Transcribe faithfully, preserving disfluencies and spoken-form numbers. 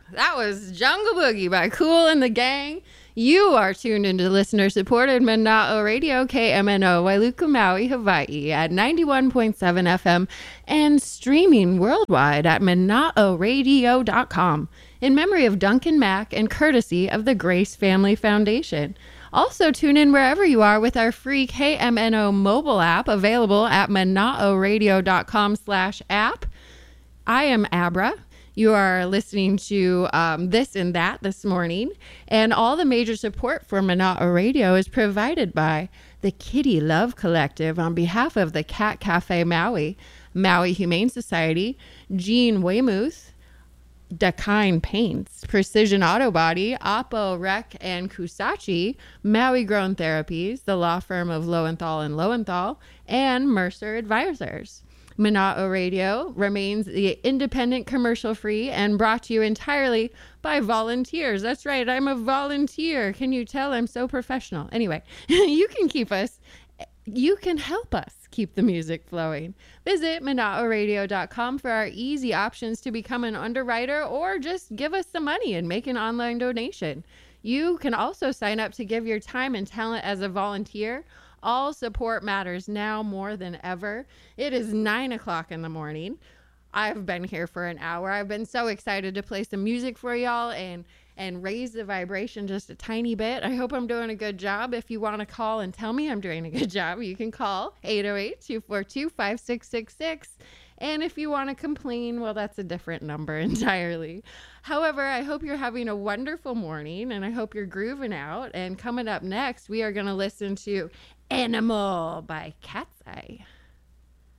That was Jungle Boogie by Kool and the Gang. You are tuned into listener-supported Mana'o Radio, K M N O, Wailuku, Maui, Hawaii at ninety-one point seven F M and streaming worldwide at mana'o radio dot com in memory of Duncan Mack and courtesy of the Grace Family Foundation. Also, tune in wherever you are with our free K M N O mobile app available at mana'o radio dot com slash app. I am Abra. You are listening to um, This and That this morning, and all the major support for Mana'o Radio is provided by the Kitty Love Collective on behalf of the Cat Cafe Maui, Maui Humane Society, Jean Weymouth, Dakine Paints, Precision Auto Body, Oppo, Rec, and Kusachi, Maui Grown Therapies, the law firm of Lowenthal and Lowenthal, and Mercer Advisors. Mana'o Radio remains the independent, commercial-free, and brought to you entirely by volunteers. That's right, I'm a volunteer. Can you tell I'm so professional? Anyway, you can keep us, you can help us keep the music flowing. Visit mana'o radio dot com for our easy options to become an underwriter or just give us some money and make an online donation. You can also sign up to give your time and talent as a volunteer. All support matters now more than ever. It is nine o'clock in the morning. I've been here for an hour. I've been so excited to play some music for y'all and and raise the vibration just a tiny bit. I hope I'm doing a good job. If you want to call and tell me I'm doing a good job, you can call eight oh eight, two four two, five six six six. And if you want to complain, well, that's a different number entirely. However, I hope you're having a wonderful morning, and I hope you're grooving out. And coming up next, we are going to listen to Animal by Cat's Eye.